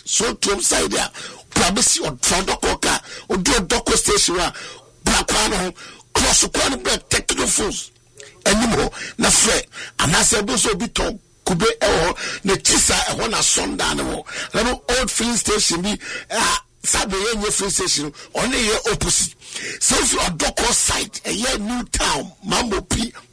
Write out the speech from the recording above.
so to side there probably or Fondokoka or do a Doko station Braquano cross one technical force anymore na fre and I said also be talk kube ne tisa one a Sunday no old filling station be Sabe your free station only your opposite. So if you are Doko site a year new town, Mambo P